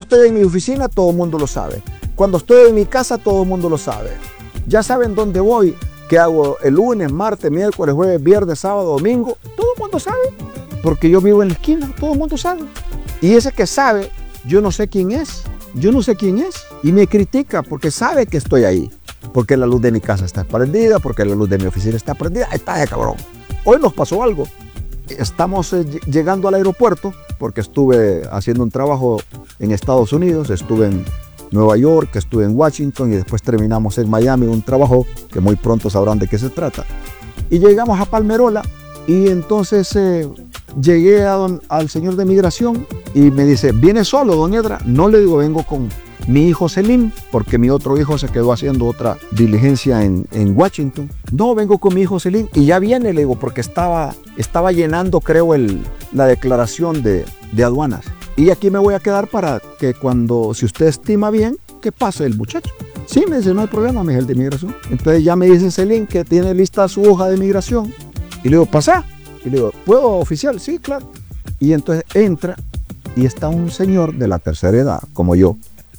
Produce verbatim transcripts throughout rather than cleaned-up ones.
estoy en mi oficina, todo el mundo lo sabe. Cuando estoy en mi casa, todo el mundo lo sabe. Ya saben dónde voy, qué hago el lunes, martes, miércoles, jueves, viernes, sábado, domingo. Todo el mundo sabe, porque yo vivo en la esquina, todo el mundo sabe. Y ese que sabe, yo no sé quién es, yo no sé quién es. Y me critica porque sabe que estoy ahí. Porque la luz de mi casa está prendida, porque la luz de mi oficina está prendida. Ahí está, cabrón. Hoy nos pasó algo. Estamos eh, llegando al aeropuerto, porque estuve haciendo un trabajo en Estados Unidos, estuve en Nueva York, estuve en Washington y después terminamos en Miami, un trabajo que muy pronto sabrán de qué se trata. Y llegamos a Palmerola y entonces eh, llegué a don, al señor de migración y me dice, ¿viene solo, don Edra? No, le digo, vengo con mi hijo Selim, porque mi otro hijo se quedó haciendo otra diligencia en, en Washington. No, vengo con mi hijo Selim y ya viene, le digo, porque estaba, estaba llenando, creo, el, la declaración de, de aduanas. Y aquí me voy a quedar para que cuando, si usted estima bien, que pase el muchacho. Sí, me dice, no hay problema, mi el de migración. Entonces ya me dice Selim que tiene lista su hoja de migración. Y le digo, pasa. Y le digo, ¿puedo, oficial? Sí, claro. Y entonces entra y está un señor de la tercera edad, como yo.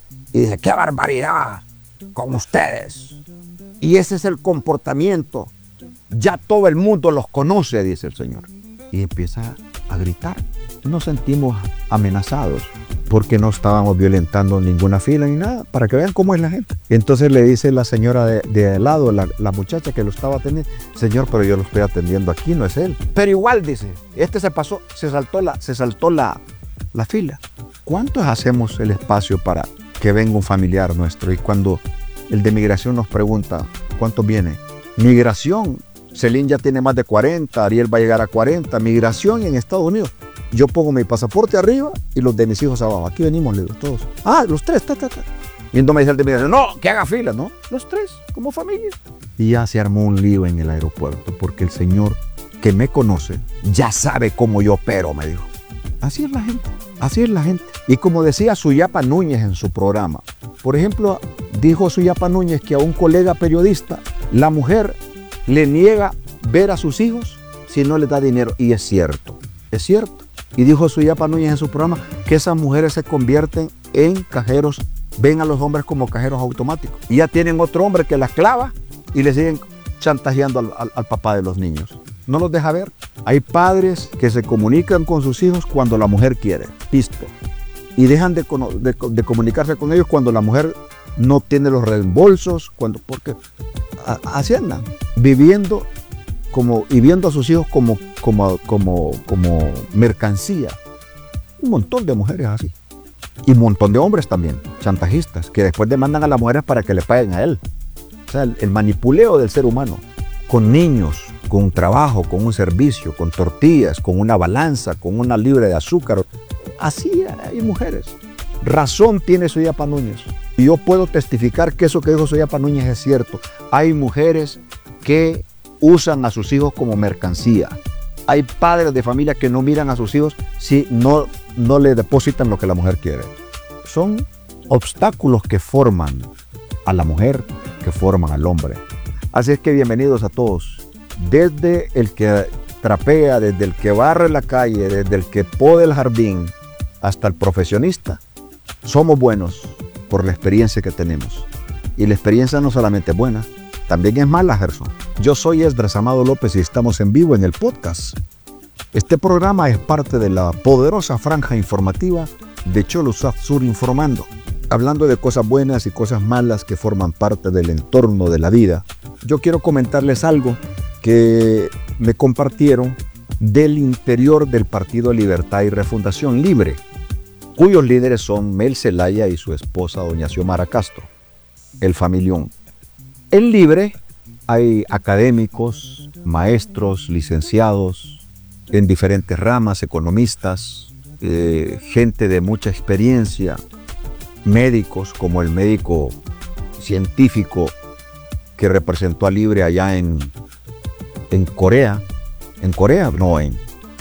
Y dice, ¡qué barbaridad con ustedes! Y ese es el comportamiento. Ya todo el mundo los conoce, dice el señor. Y empieza a gritar. Nos sentimos amenazados porque no estábamos violentando ninguna fila ni nada, para que vean cómo es la gente. Y entonces le dice la señora de, de al lado, la, la muchacha que lo estaba atendiendo, señor, pero yo lo estoy atendiendo aquí, no es él. Pero igual, dice, este se pasó, se saltó la, se saltó la, la fila. ¿Cuántos hacemos el espacio para que venga un familiar nuestro? Y cuando el de migración nos pregunta, ¿cuántos viene? Migración, Celín ya tiene más de cuarenta, Ariel va a llegar a cuarenta, migración en Estados Unidos. Yo pongo mi pasaporte arriba y los de mis hijos abajo. Aquí venimos, le digo, todos. Ah, los tres, ta, ta, ta. Y entonces me dice el de migración, no, que haga fila, ¿no? Los tres, como familia. Y ya se armó un lío en el aeropuerto, porque el señor que me conoce ya sabe cómo yo opero, me dijo. Así es la gente, así es la gente. Y como decía Suyapa Núñez en su programa, por ejemplo, dijo Suyapa Núñez que a un colega periodista, la mujer le niega ver a sus hijos si no les da dinero. Y es cierto, es cierto. Y dijo Suyapa Núñez en su programa que esas mujeres se convierten en cajeros, ven a los hombres como cajeros automáticos. Y ya tienen otro hombre que las clava y le siguen chantajeando al, al, al papá de los niños. No los deja ver. Hay padres que se comunican con sus hijos cuando la mujer quiere, listo. Y dejan de, de, de comunicarse con ellos cuando la mujer no obtiene los reembolsos, cuando, porque a, así andan, viviendo como, y viendo a sus hijos como, como, como, como mercancía. Un montón de mujeres así. Y un montón de hombres también, chantajistas, que después demandan a las mujeres para que le paguen a él. O sea, el, el manipuleo del ser humano, con niños, con un trabajo, con un servicio, con tortillas, con una balanza, con una libra de azúcar. Así hay mujeres. Razón tiene Suyapa Núñez. Y yo puedo testificar que eso que dijo Suyapa Núñez es cierto. Hay mujeres que usan a sus hijos como mercancía. Hay padres de familia que no miran a sus hijos si no, no le depositan lo que la mujer quiere. Son obstáculos que forman a la mujer, que forman al hombre. Así es que bienvenidos a todos. Desde el que trapea, desde el que barre la calle, desde el que poda el jardín, hasta el profesionista, somos buenos por la experiencia que tenemos. Y la experiencia no solamente es buena, también es mala, Gerson. Yo soy Esdras Amado López y estamos en vivo en el podcast. Este programa es parte de la poderosa franja informativa de Cholusaf Sur Informando, hablando de cosas buenas y cosas malas que forman parte del entorno de la vida. Yo quiero comentarles algo que me compartieron del interior del Partido Libertad y Refundación Libre, cuyos líderes son Mel Zelaya y su esposa doña Xiomara Castro, el familión. En Libre hay académicos, maestros, licenciados en diferentes ramas, economistas, eh, gente de mucha experiencia, médicos como el médico científico que representó a Libre allá en, en Corea, en Corea, no, en,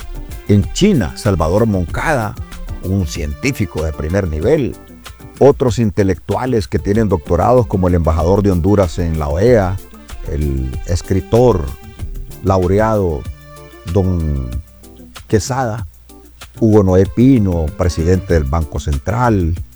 en China, Salvador Moncada, un científico de primer nivel, otros intelectuales que tienen doctorados como el embajador de Honduras en la O E A, el escritor laureado don Quesada, Hugo Noé Pino, presidente del Banco Central,